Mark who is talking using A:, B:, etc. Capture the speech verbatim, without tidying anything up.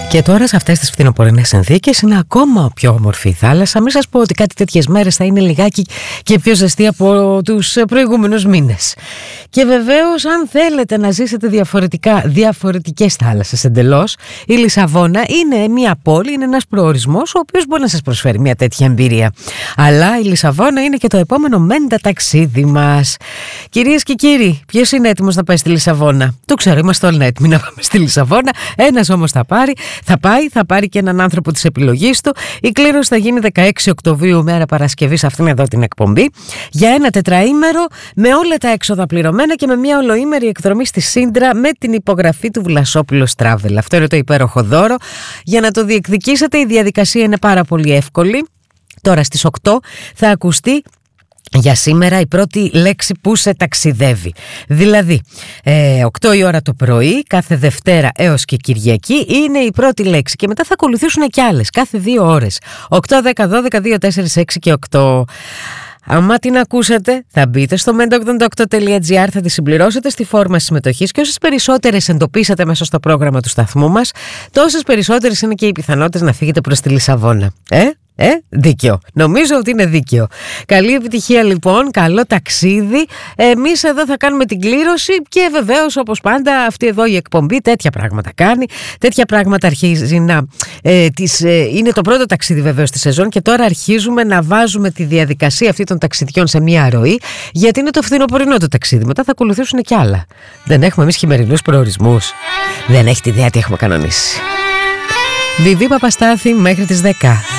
A: Και τώρα σε αυτές τις φθινοπορεινές συνθήκες είναι ακόμα πιο όμορφη η θάλασσα. Μην σας πω ότι κάτι τέτοιες μέρες θα είναι λιγάκι και πιο ζεστή από τους προηγούμενους μήνες. Και βεβαίως, αν θέλετε να ζήσετε διαφορετικά, διαφορετικές θάλασσες εντελώς, η Λισαβόνα είναι μια πόλη, είναι ένας προορισμός ο οποίος μπορεί να σας προσφέρει μια τέτοια εμπειρία. Αλλά η Λισαβόνα είναι και το επόμενο μέντα ταξίδι μας. Κυρίες και κύριοι, ποιος είναι έτοιμος να πάει στη Λισαβόνα? Το ξέρω, είμαστε όλοι έτοιμοι να πάμε στη Λισαβόνα. Ένας όμως θα πάρει. Θα πάει, θα πάρει και έναν άνθρωπο της επιλογής του. Η κλήρωση θα γίνει δεκαέξι Οκτωβρίου, μέρα Παρασκευή, σε αυτήν εδώ την εκπομπή, για ένα τετραήμερο με όλα τα έξοδα πληρωμένα και με μια ολοήμερη εκδρομή στη Σύντρα με την υπογραφή του Βλασόπουλος Travel. Αυτό είναι το υπέροχο δώρο. Για να το διεκδικήσετε, η διαδικασία είναι πάρα πολύ εύκολη. Τώρα στις οκτώ θα ακουστεί για σήμερα η πρώτη λέξη που σε ταξιδεύει. Δηλαδή ε, οκτώ η ώρα το πρωί κάθε Δευτέρα έως και Κυριακή είναι η πρώτη λέξη. Και μετά θα ακολουθήσουν και άλλες κάθε δύο ώρες, οκτώ, δέκα, δώδεκα, δύο, τέσσερα, έξι και οκτώ. Άμα την ακούσατε, θα μπείτε στο μέντα ογδόντα οκτώ τελεία τζι άρ, θα τη συμπληρώσετε στη φόρμα συμμετοχής και όσες περισσότερες εντοπίσατε μέσα στο πρόγραμμα του σταθμού μας, τόσες περισσότερες είναι και οι πιθανότητες να φύγετε προς τη Λισαβόνα. Ε? Ε, δίκαιο. Νομίζω ότι είναι δίκαιο. Καλή επιτυχία λοιπόν, καλό ταξίδι. Εμείς εδώ θα κάνουμε την κλήρωση και βεβαίως, όπως πάντα, αυτή εδώ η εκπομπή τέτοια πράγματα κάνει. Τέτοια πράγματα αρχίζει να... Ε, τις, ε, είναι το πρώτο ταξίδι βεβαίως τη σεζόν και τώρα αρχίζουμε να βάζουμε τη διαδικασία αυτή των ταξιδιών σε μια ροή, γιατί είναι το φθινοπορεινό το ταξίδι. Μετά θα ακολουθήσουν και άλλα. Δεν έχουμε εμείς χειμερινούς προορισμούς. Δεν έχετε ιδέα τι έχουμε κανονίσει. Βιβί Παπαστάθη μέχρι τις δέκα.